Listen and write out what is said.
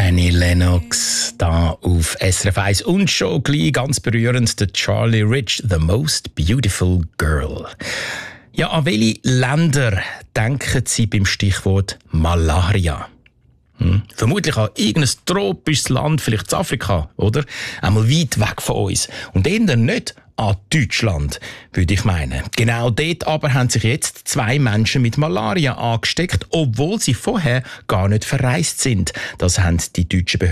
Annie Lennox da auf SRF 1 und schon gleich ganz berührend der Charlie Rich, The Most Beautiful Girl. Ja, an welche Länder denken Sie beim Stichwort Malaria? Vermutlich an irgendein tropisches Land, vielleicht Afrika, oder? Einmal weit weg von uns. Und eher nicht an Deutschland, würde ich meinen. Genau dort aber haben sich jetzt 2 Menschen mit Malaria angesteckt, obwohl sie vorher gar nicht verreist sind. Das haben die deutschen Behörden